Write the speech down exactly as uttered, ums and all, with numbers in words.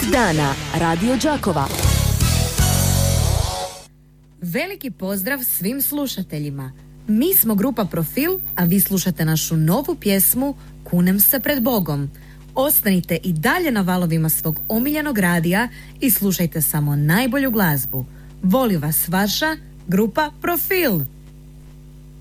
dana Radio Đakova. Veliki pozdrav svim slušateljima. Mi smo grupa Profil, a vi slušate našu novu pjesmu Kunem se pred Bogom. Ostanite i dalje na valovima svog omiljenog radija i slušajte samo najbolju glazbu. Voli vas vaša grupa Profil.